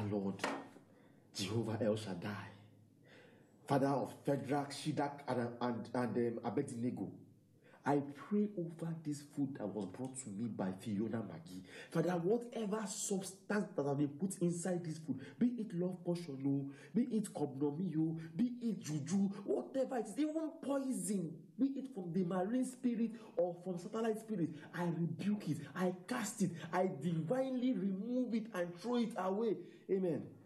Father, Lord, Jehovah El Shaddai, Father of Shadrach, Shadrach, and Abednego, I pray over this food that was brought to me by Fiona Maggie. Father, whatever substance that has been put inside this food, be it love potion, be it cognomio, be it juju, whatever it is, even poison, be it from the marine spirit or from satellite spirit, I rebuke it, I cast it, I divinely remove it and throw it away. Amen.